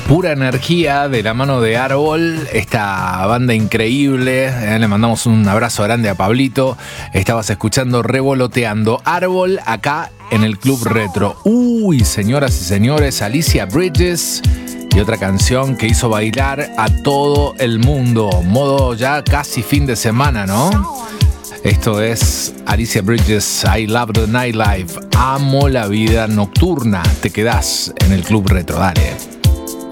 Pura energía de la mano de Árbol, esta banda increíble. Le mandamos un abrazo grande a Pablito. Estabas escuchando Revoloteando Árbol acá en el Club Retro. Uy, señoras y señores, Alicia Bridges y otra canción que hizo bailar a todo el mundo. Modo ya casi fin de semana, ¿no? Esto es Alicia Bridges, I Love the Nightlife. Amo la vida nocturna. Te quedás en el Club Retro, dale.